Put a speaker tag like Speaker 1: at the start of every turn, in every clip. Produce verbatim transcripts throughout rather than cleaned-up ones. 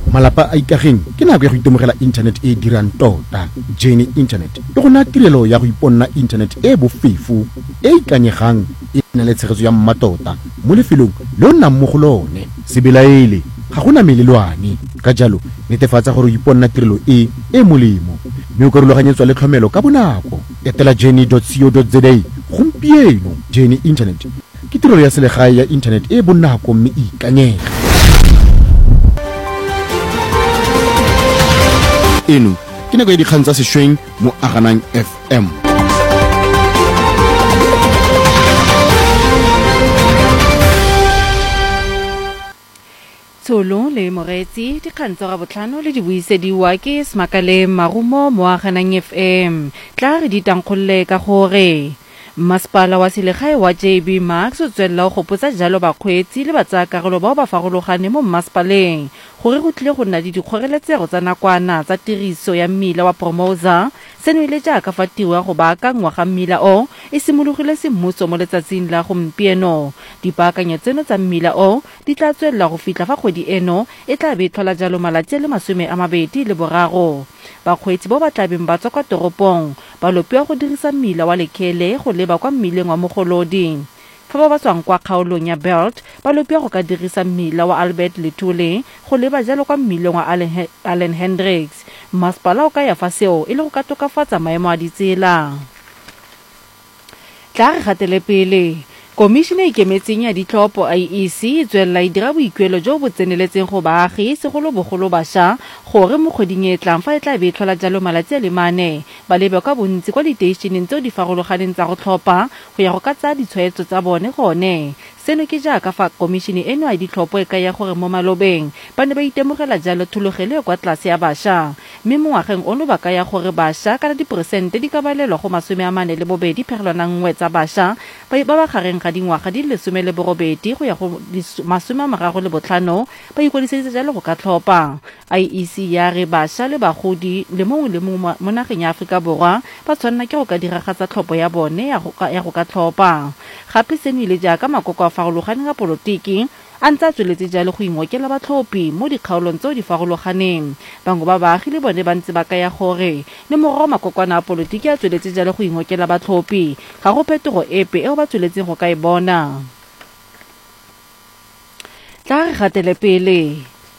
Speaker 1: malapa a ikageng ke nako ya go itemogela internet e dirang tota. Journey Internet e go naya tirelo ya go iponna internet e bofefo e ikanyegang e na le tshegetso ya mmatota mo lefelong le o nnang mo go lone. Se belaele ga gona melelwane, ka jalo netefatsa gore o iponna tirelo e e molemo mme o ka rulaganyetswa le tlhomelo ka bonako. Etela journey dot co dot za gompieno. Journey Internet ke tirelo ya selegae ya internet e bonako mme e ikanyega. Eno ke nako ya dikgang tsa sešweng mo Aganang F M.
Speaker 2: Tsholo le Moretsi dikgang tsa botlhano le di buisediwa ke Smakale Marumo mo Aganang F M. Tla re ditankgolle ka gore Masepala wa selegae wa J B Max o tswelela go gopotsa jalo bakgweetsi le batsayakarolo bao ba farologane mo mmasepaleng gore go tlile go nna le dikgoreletsego tsa nakwana tsa tiriso ya mmila wa Promosa. Seno ile jaaka fa tiro ya go baakangwa ga mmila o e simologile semmuso mo letsatsing la gompieno. Dipaakanyo tseno tsa mmila o di tla tswelela go fitlha fa kgwedi eno e tla be tlhola jalo malatsi le masome a mabedi le boraro. Bakgweetsi bo ba tlabeng ba tswa kwa toropong ba lopiwa go dirisa mmila wa Lekele go leba kwa mmileng wa Mogolodi. Fa ba ba tswang kwa kgaolong ya Belt ba lopiwa go ka dirisa mmila wa Albert Letule go leba jalo kwa mmileng wa Allen, Allen Hendricks. Masepala o ka ya fa seo e le go ka tokafatsa maemo a ditsela. Tla re gatele pele Komishene e ikemetseng ya ditlhopho I E C e tswelela e dira boikuelo jo bo tseneletseng go baagi segolobogolo bašwa gore mo kgweding e tlang fa e tla be e tlhola jalo malatsi a le mane ba lebe ka bontsi kwa diteišeneng tseo di farologaneng tsa go tlhopha go ya go ka tsaya ditshwaetso tsa bone gone. Seno ke jaaka fa komishene eno a ditlhopho e ka ya gore mo malobeng ba ne ba itemogela jalo thologelo e kwa tlase ya bašwa mme mo ngwageng ono ba ka ya gore bašwa kana diperesente di ka balelwa go masome a mane le bobedi phegelwana nngwe tsa bašwa ba ba gareng ga dingwaga di le lesome le borobedi go ya go masome a mararo le botlhano ba ikwadiseditse jalo go ka tlhopha. I E C ya re bašwa le bagodi le mongwe le mongwe mo nageng ya Aforika Borwa ba tshwanela ke go ka diragatsa tlhopho ya bone ya go ka tlhopha. Gape seno ile jaaka makoko a farologaneng a polotiki a ntse a tsweletse jalo go ingokela batlhophi mo dikgaolong tseo di farologaneng. Bangwe ba baagi le bone ba ntse ba ka ya gore le morago makokwana a polotiki a tsweletse jalo go ingokela batlhophi ga go phetogo epe eo ba tsweletseng go ka e bona. Tla re gatele pele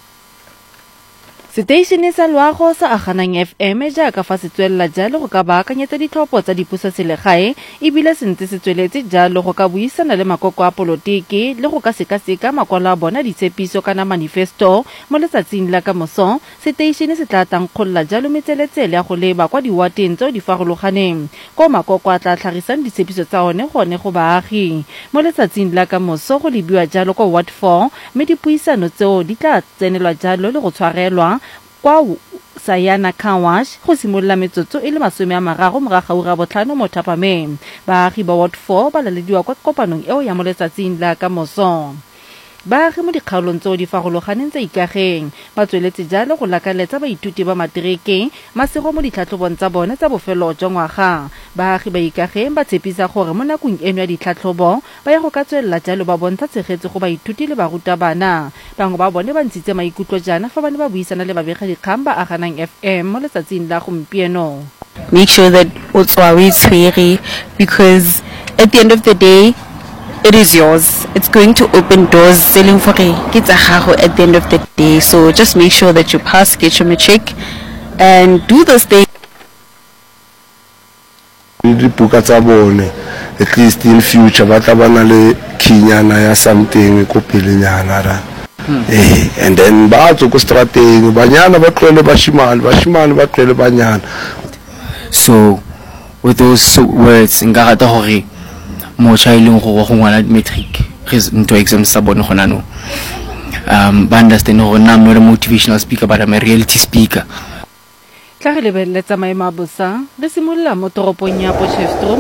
Speaker 2: Seteišene sa loago sa Aganang F M jaaka fa se tswelela jalo go ka baakanyetsa ditlhopho tsa dipuso selegae ebile se ntse se tsweletse jalo go ka buisana le makoko a polotiki le go ka sekaseka makwalo a bona ditshepiso kana manifesto mo letsatsing la kamoso. Seteišene se tla tankgolola jalo metseletsele ya go leba kwa diwateng tseo di farologaneng ko makoko a tla tlhagisang ditshepiso tsa one gone go baagi. Mo letsatsing la kamoso go lebiwa jalo ko Ward four mme dipuisano tseo di tla tsenelwa jalo le go tshwarelwa kwa Sayana Kawash go simolola metsotso e le masome a mararo morago ga ura botlhano mo Thapameng. Baagi ba Ward four ba lalediwa kwa kopanong eo ya mo letsatsing la kamoso. Baagi mo dikgaolong tseo di farologaneng tsa ikageng ba tsweletse jalo go lakaletsa baithuti ba matrieke masego mo ditlhatlhobong tsa bone tsa bofelo jwa ngwaga. Baagi ba ikageng ba tshepisa gore mo nakong eno ya ditlhatlhobo ba ya go ka tswelela jalo ba bontsha tshegetso go baithuti le barutabana. Bangwe ba bone ba ntshitse maikutlo jaana fa ba ne ba buisana le babegakgang ba Aganang F M mo letsatsing la gompieno.
Speaker 3: Make sure that o tswa o itshwere because at the end of the day it is yours. It's going to open doors selling for kids at the end of the day. So just make sure that you pass, get your matric, and do those things.
Speaker 4: At least in future, but le kinyana ya something ko pelenyana ra. Eh, and then ba tso ko strateng banyana ba tlole bashimane bashimane ba tlole banyana.
Speaker 5: So with those words nka rata hore mocha ile go go ngwana matric into exam sa bone gona no um ba understand hore I'm not a motivational speaker but I'm a reality speaker.
Speaker 2: Tla re lebeletsa maemo a bosa re simolola mo toropong ya Potchefstroom